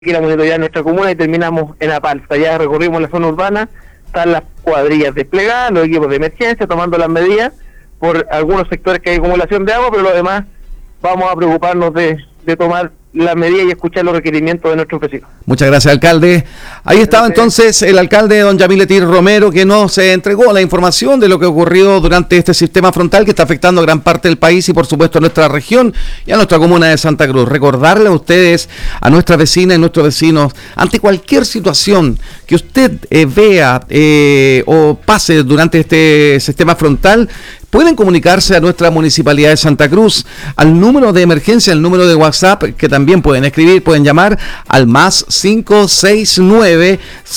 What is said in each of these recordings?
que la monitorear en nuestra comuna y terminamos en Apalza. Ya recorrimos la zona urbana, están las cuadrillas desplegadas, los equipos de emergencia tomando las medidas por algunos sectores que hay acumulación de agua, pero lo demás vamos a preocuparnos de tomar las medidas y escuchar los requerimientos de nuestros vecinos. Muchas gracias, alcalde. Ahí estaba entonces el alcalde don Yamiletir Romero, que nos entregó la información de lo que ocurrió durante este sistema frontal que está afectando a gran parte del país y por supuesto a nuestra región y a nuestra comuna de Santa Cruz. Recordarle a ustedes, a nuestras vecinas y nuestros vecinos, ante cualquier situación que usted vea o pase durante este sistema frontal, pueden comunicarse a nuestra Municipalidad de Santa Cruz, al número de emergencia, al número de WhatsApp, que también pueden escribir, pueden llamar al más 569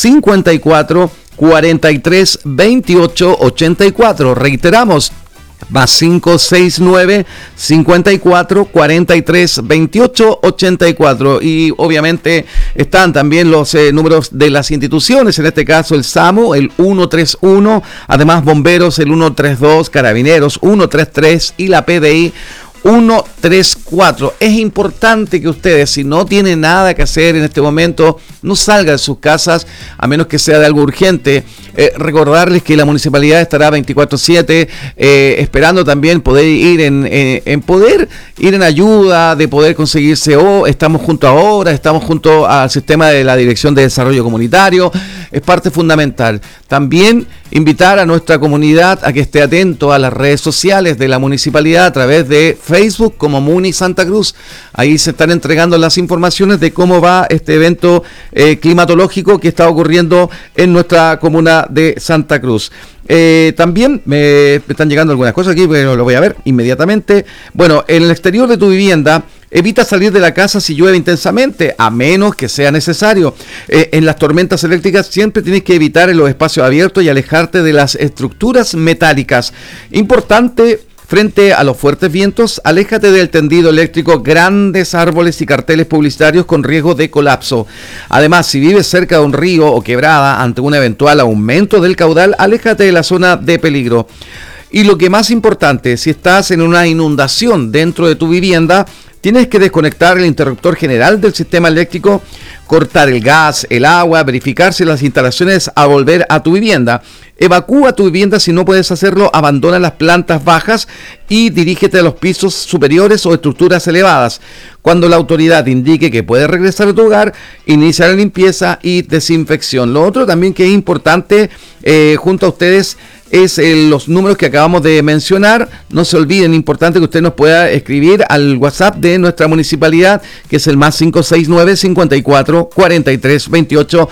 54 43 28 84. Reiteramos, más 569 54 43 28 84. Y obviamente están también los números de las instituciones, en este caso el SAMU, el 131, además bomberos el 132, carabineros 133 y la PDI 134. Es importante que ustedes, si no tienen nada que hacer en este momento, no salgan de sus casas, a menos que sea de algo urgente. Recordarles que la municipalidad estará 24/7 esperando también poder ir en ayuda, de poder conseguirse estamos junto ahora, estamos junto al sistema de la Dirección de Desarrollo Comunitario. Es parte fundamental. También invitar a nuestra comunidad a que esté atento a las redes sociales de la municipalidad a través de Facebook como Muni Santa Cruz. Ahí se están entregando las informaciones de cómo va este evento climatológico que está ocurriendo en nuestra comuna de Santa Cruz. También me están llegando algunas cosas aquí, pero lo voy a ver inmediatamente. Bueno, en el exterior de tu vivienda, evita salir de la casa si llueve intensamente, a menos que sea necesario. En las tormentas eléctricas siempre tienes que evitar en los espacios abiertos y alejarte de las estructuras metálicas. Importante, frente a los fuertes vientos, aléjate del tendido eléctrico, grandes árboles y carteles publicitarios con riesgo de colapso. Además, si vives cerca de un río o quebrada, ante un eventual aumento del caudal, aléjate de la zona de peligro. Y lo que más importante, si estás en una inundación dentro de tu vivienda, tienes que desconectar el interruptor general del sistema eléctrico, cortar el gas, el agua, verificar si las instalaciones a volver a tu vivienda. Evacúa tu vivienda si no puedes hacerlo, abandona las plantas bajas y dirígete a los pisos superiores o estructuras elevadas. Cuando la autoridad indique que puedes regresar a tu hogar, inicia la limpieza y desinfección. Lo otro también que es importante junto a ustedes es los números que acabamos de mencionar. No se olviden, importante que usted nos pueda escribir al WhatsApp de nuestra municipalidad, que es el más 569 54 43 28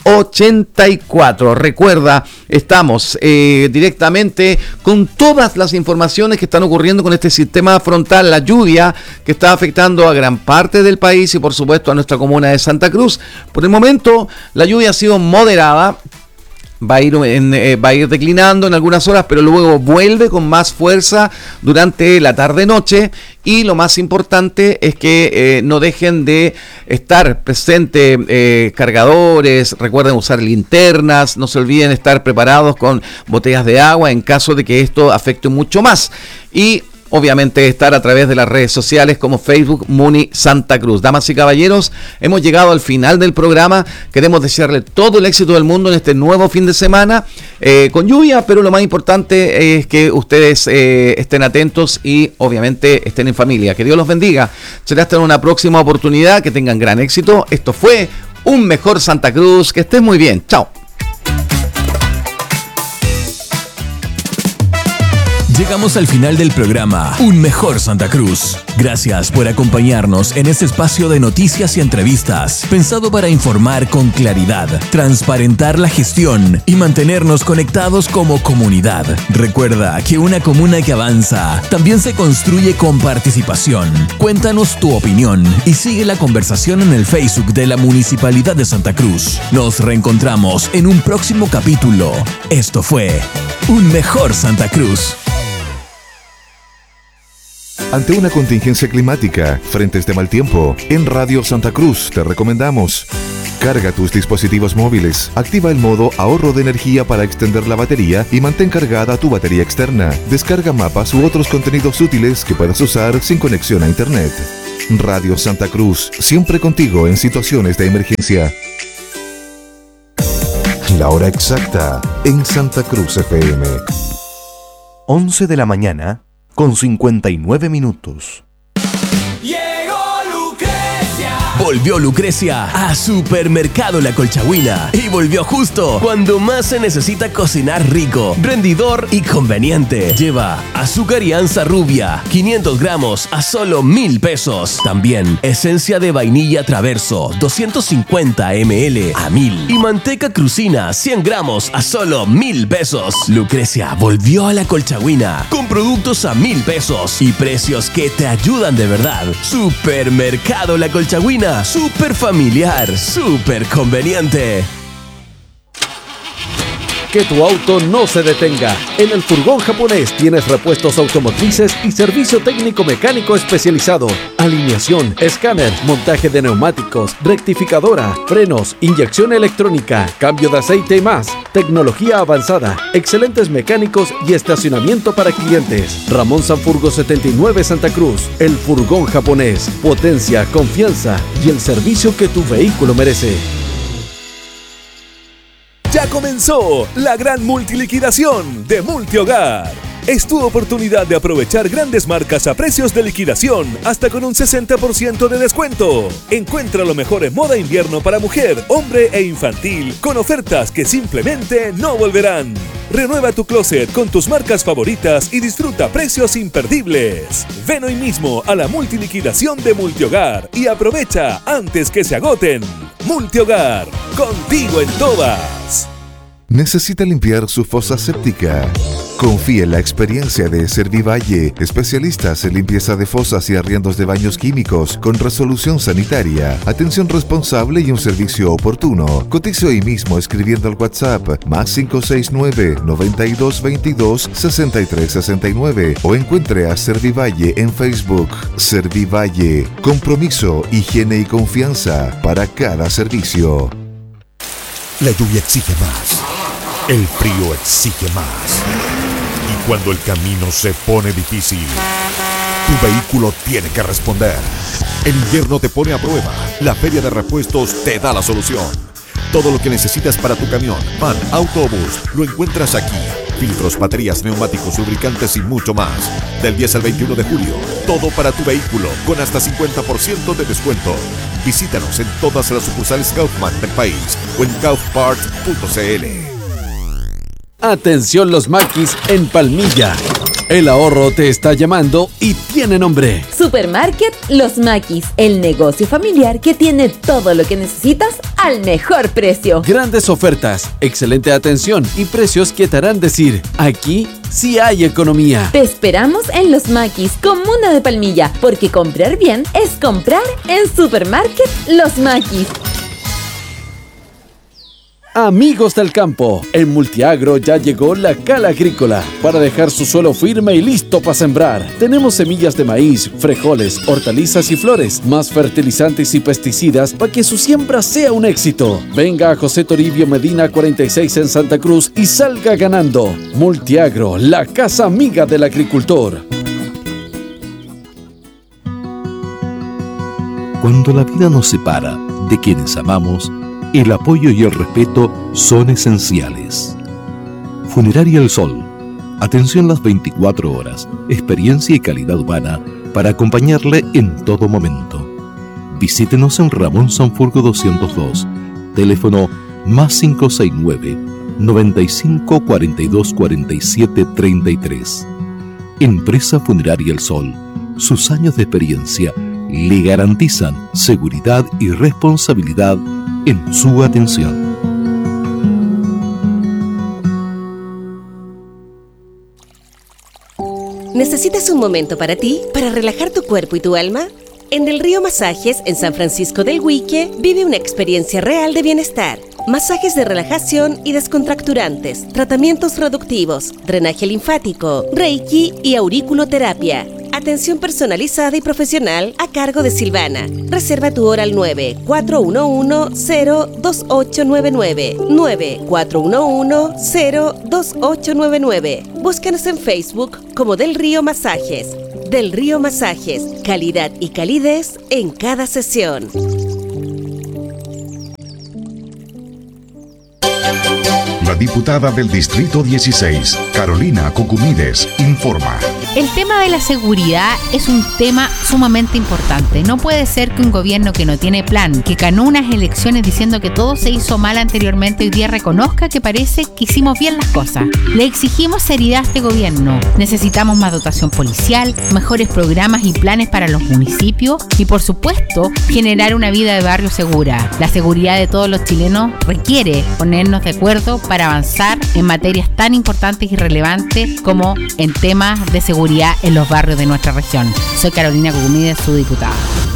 84. Recuerda, estamos directamente con todas las informaciones que están ocurriendo con este sistema frontal, la lluvia que está afectando a gran parte del país y por supuesto a nuestra comuna de Santa Cruz. Por el momento la lluvia ha sido moderada. Va a ir declinando en algunas horas, pero luego vuelve con más fuerza durante la tarde-noche. Y lo más importante es que no dejen de estar presentes cargadores, recuerden usar linternas, no se olviden estar preparados con botellas de agua en caso de que esto afecte mucho más. Y obviamente estar a través de las redes sociales como Facebook Muni Santa Cruz. Damas y caballeros, hemos llegado al final del programa. Queremos desearle todo el éxito del mundo en este nuevo fin de semana con lluvia, pero lo más importante es que ustedes estén atentos y obviamente estén en familia. Que Dios los bendiga. Será hasta en una próxima oportunidad. Que tengan gran éxito. Esto fue Un Mejor Santa Cruz. Que estén muy bien. Chao. Llegamos al final del programa Un Mejor Santa Cruz. Gracias por acompañarnos en este espacio de noticias y entrevistas, pensado para informar con claridad, transparentar la gestión y mantenernos conectados como comunidad. Recuerda que una comuna que avanza también se construye con participación. Cuéntanos tu opinión y sigue la conversación en el Facebook de la Municipalidad de Santa Cruz. Nos reencontramos en un próximo capítulo. Esto fue Un Mejor Santa Cruz. Ante una contingencia climática, frentes de mal tiempo, en Radio Santa Cruz te recomendamos: carga tus dispositivos móviles, activa el modo ahorro de energía para extender la batería y mantén cargada tu batería externa. Descarga mapas u otros contenidos útiles que puedas usar sin conexión a internet. Radio Santa Cruz, siempre contigo en situaciones de emergencia. La hora exacta en Santa Cruz FM. 11 de la mañana con 59 minutos. Volvió Lucrecia a Supermercado La Colchagüina y volvió justo cuando más se necesita cocinar rico, rendidor y conveniente. Lleva azúcar y anza rubia, 500 gramos a solo 1.000 pesos. También esencia de vainilla Traverso, 250 ml a 1.000. Y manteca crucina, 100 gramos a solo 1.000 pesos. Lucrecia volvió a La Colchagüina con productos a 1.000 pesos y precios que te ayudan de verdad. Supermercado La Colchagüina. Súper familiar, súper conveniente. Que tu auto no se detenga. En el Furgón Japonés tienes repuestos automotrices y servicio técnico mecánico especializado. Alineación, escáner, montaje de neumáticos, rectificadora, frenos, inyección electrónica, cambio de aceite y más. Tecnología avanzada, excelentes mecánicos y estacionamiento para clientes. Ramón Sanfurgo 79 Santa Cruz. El Furgón Japonés. Potencia, confianza y el servicio que tu vehículo merece. Ya comenzó la gran multiliquidación de Multihogar. Es tu oportunidad de aprovechar grandes marcas a precios de liquidación, hasta con un 60% de descuento. Encuentra lo mejor en moda invierno para mujer, hombre e infantil, con ofertas que simplemente no volverán. Renueva tu closet con tus marcas favoritas y disfruta precios imperdibles. Ven hoy mismo a la multiliquidación de Multihogar y aprovecha antes que se agoten. Multihogar, contigo en todas. ¿Necesita limpiar su fosa séptica? Confía en la experiencia de Servivalle, especialistas en limpieza de fosas y arriendos de baños químicos con resolución sanitaria, atención responsable y un servicio oportuno. Cotice hoy mismo escribiendo al WhatsApp +569 9222 6369 o encuentre a Servivalle en Facebook. Servivalle, compromiso, higiene y confianza para cada servicio. La lluvia exige más. El frío exige más. Y cuando el camino se pone difícil, tu vehículo tiene que responder. El invierno te pone a prueba. La Feria de Repuestos te da la solución. Todo lo que necesitas para tu camión, van, autobús, lo encuentras aquí. Filtros, baterías, neumáticos, lubricantes y mucho más. Del 10 al 21 de julio, todo para tu vehículo, con hasta 50% de descuento. Visítanos en todas las sucursales Kaufman del país o en kaufparts.cl. Atención los maquis en Palmilla. El ahorro te está llamando y tiene nombre. Supermarket Los Maquis, el negocio familiar que tiene todo lo que necesitas al mejor precio. Grandes ofertas, excelente atención y precios que te harán decir, aquí sí hay economía. Te esperamos en Los Maquis, comuna de Palmilla, porque comprar bien es comprar en Supermarket Los Maquis. Amigos del campo, en Multiagro ya llegó la Cala Agrícola para dejar su suelo firme y listo para sembrar. Tenemos semillas de maíz, frijoles, hortalizas y flores, más fertilizantes y pesticidas para que su siembra sea un éxito. Venga a José Toribio Medina 46 en Santa Cruz y salga ganando. Multiagro, la casa amiga del agricultor. Cuando la vida nos separa de quienes amamos, el apoyo y el respeto son esenciales. Funeraria El Sol. Atención las 24 horas, experiencia y calidad humana para acompañarle en todo momento. Visítenos en Ramón Sanfurgo 202, teléfono +569 95 42 47 33. Empresa Funeraria El Sol. Sus años de experiencia le garantizan seguridad y responsabilidad en su atención. ¿Necesitas un momento para ti, para relajar tu cuerpo y tu alma? En Del Río Masajes, en San Francisco del Huique, vive una experiencia real de bienestar. Masajes de relajación y descontracturantes, tratamientos reductivos, drenaje linfático, reiki y auriculoterapia. Atención personalizada y profesional a cargo de Silvana. Reserva tu hora al 9-411-02899. 9-411-02899. Búscanos en Facebook como Del Río Masajes. Del Río Masajes, calidad y calidez en cada sesión. La diputada del Distrito 16, Carolina Cucumides, informa. El tema de la seguridad es un tema sumamente importante. No puede ser que un gobierno que no tiene plan, que ganó unas elecciones diciendo que todo se hizo mal anteriormente, hoy día reconozca que parece que hicimos bien las cosas. Le exigimos seriedad a este gobierno. Necesitamos más dotación policial, mejores programas y planes para los municipios y, por supuesto, generar una vida de barrio segura. La seguridad de todos los chilenos requiere ponernos de acuerdo para avanzar en materias tan importantes y relevantes como en temas de seguridad en los barrios de nuestra región. Soy Carolina Cucumides, su diputada.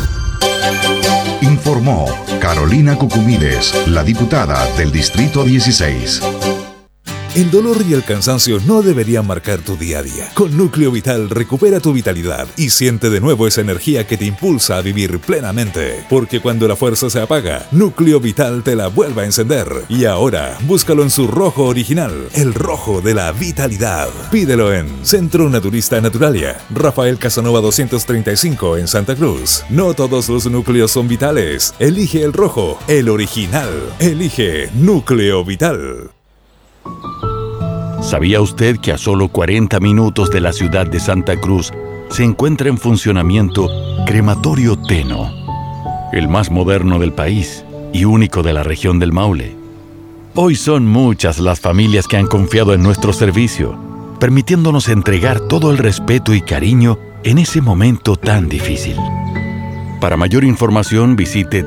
Informó Carolina Cucumides, la diputada del Distrito 16. El dolor y el cansancio no deberían marcar tu día a día. Con Núcleo Vital recupera tu vitalidad y siente de nuevo esa energía que te impulsa a vivir plenamente. Porque cuando la fuerza se apaga, Núcleo Vital te la vuelve a encender. Y ahora, búscalo en su rojo original, el rojo de la vitalidad. Pídelo en Centro Naturista Naturalia, Rafael Casanova 235 en Santa Cruz. No todos los núcleos son vitales. Elige el rojo, el original. Elige Núcleo Vital. ¿Sabía usted que a solo 40 minutos de la ciudad de Santa Cruz se encuentra en funcionamiento Crematorio Teno, el más moderno del país y único de la región del Maule? Hoy son muchas las familias que han confiado en nuestro servicio, permitiéndonos entregar todo el respeto y cariño en ese momento tan difícil. Para mayor información visite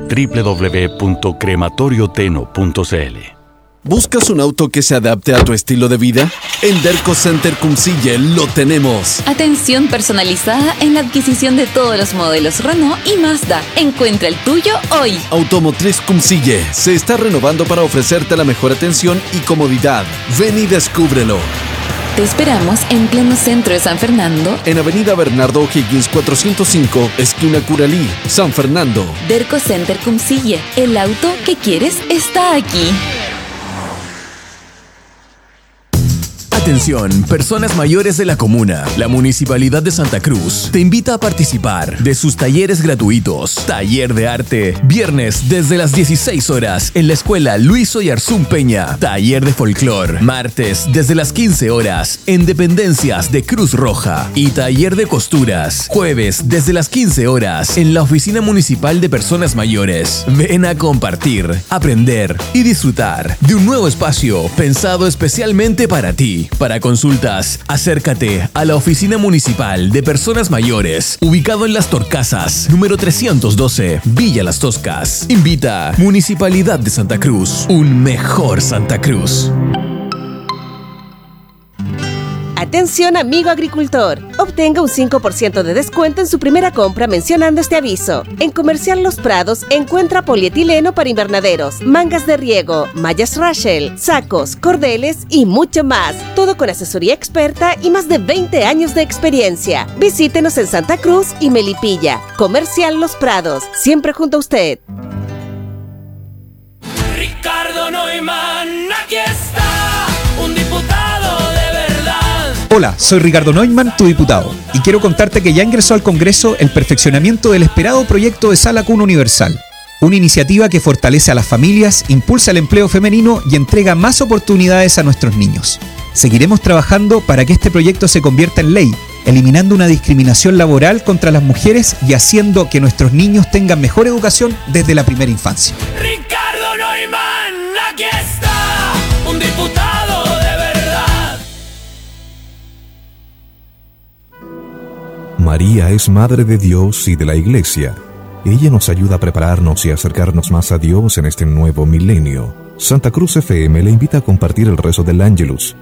www.crematorioteno.cl. ¿Buscas un auto que se adapte a tu estilo de vida? En Derco Center Cumcille lo tenemos. Atención personalizada en la adquisición de todos los modelos Renault y Mazda. Encuentra el tuyo hoy. Automotriz Cumcille se está renovando para ofrecerte la mejor atención y comodidad. Ven y descúbrelo. Te esperamos en pleno centro de San Fernando, en Avenida Bernardo O'Higgins 405, esquina Curalí, San Fernando. Derco Center Cumcille. El auto que quieres está aquí. Atención, personas mayores de la comuna. La Municipalidad de Santa Cruz te invita a participar de sus talleres gratuitos. Taller de arte, viernes desde las 16 horas en la Escuela Luis Oyarzún Peña. Taller de folclor, martes desde las 15 horas en Dependencias de Cruz Roja. Y taller de costuras, jueves desde las 15 horas en la Oficina Municipal de Personas Mayores. Ven a compartir, aprender y disfrutar de un nuevo espacio pensado especialmente para ti. Para consultas, acércate a la Oficina Municipal de Personas Mayores, ubicado en Las Torcasas, número 312, Villa Las Toscas. Invita Municipalidad de Santa Cruz, un mejor Santa Cruz. Atención, amigo agricultor. Obtenga un 5% de descuento en su primera compra mencionando este aviso. En Comercial Los Prados encuentra polietileno para invernaderos, mangas de riego, mallas Rachel, sacos, cordeles y mucho más. Todo con asesoría experta y más de 20 años de experiencia. Visítenos en Santa Cruz y Melipilla. Comercial Los Prados, siempre junto a usted. Ricardo Neumann, aquí está, un diputado de verdad. Hola, soy Ricardo Neumann, tu diputado, y quiero contarte que ya ingresó al Congreso el perfeccionamiento del esperado proyecto de Sala Cuna Universal, una iniciativa que fortalece a las familias, impulsa el empleo femenino y entrega más oportunidades a nuestros niños. Seguiremos trabajando para que este proyecto se convierta en ley, eliminando una discriminación laboral contra las mujeres y haciendo que nuestros niños tengan mejor educación desde la primera infancia. Ricardo Neumann, aquí está, un diputado de verdad. María es Madre de Dios y de la Iglesia. Ella nos ayuda a prepararnos y a acercarnos más a Dios en este nuevo milenio. Santa Cruz FM le invita a compartir el rezo del Ángelus.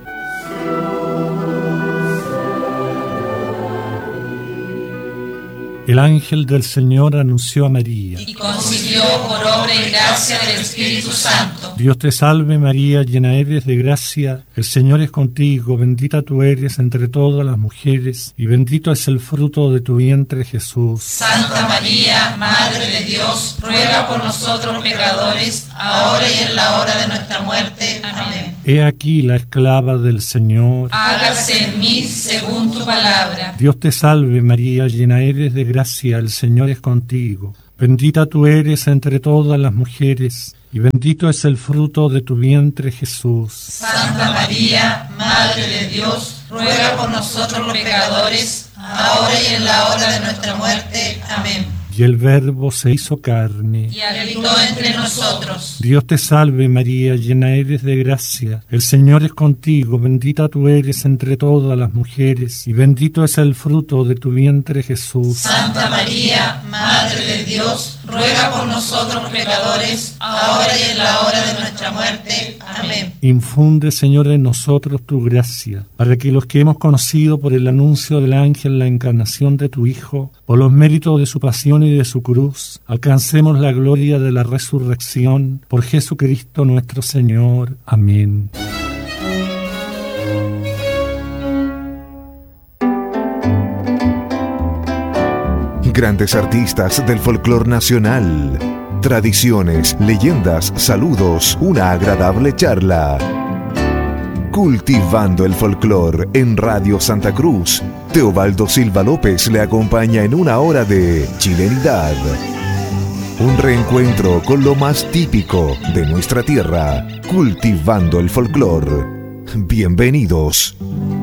El ángel del Señor anunció a María. Y concibió por obra y gracia del Espíritu Santo. Dios te salve María, llena eres de gracia, el Señor es contigo, bendita tú eres entre todas las mujeres, y bendito es el fruto de tu vientre Jesús. Santa María, Madre de Dios, ruega por nosotros pecadores, ahora y en la hora de nuestra muerte. Amén. He aquí la esclava del Señor. Hágase en mí según tu palabra. Dios te salve María, llena eres de gracia, el Señor es contigo. Bendita tú eres entre todas las mujeres, y bendito es el fruto de tu vientre, Jesús. Santa María, Madre de Dios, ruega por nosotros los pecadores, ahora y en la hora de nuestra muerte. Amén. Y el Verbo se hizo carne y habitó entre nosotros. Dios te salve María, llena eres de gracia, el Señor es contigo, bendita tú eres entre todas las mujeres, y bendito es el fruto de tu vientre, Jesús. Santa María, Madre de Dios, ruega por nosotros los pecadores, ahora y en la hora de nuestra muerte. Amén. Infunde, Señor, en nosotros tu gracia, para que los que hemos conocido por el anuncio del ángel la encarnación de tu Hijo, por los méritos de su pasión y de su cruz, alcancemos la gloria de la resurrección, por Jesucristo nuestro Señor. Amén. Grandes artistas del folclor nacional, tradiciones, leyendas, saludos, una agradable charla. Cultivando el folclor en Radio Santa Cruz. Teobaldo Silva López le acompaña en una hora de chilenidad. Un reencuentro con lo más típico de nuestra tierra. Cultivando el folclor. Bienvenidos.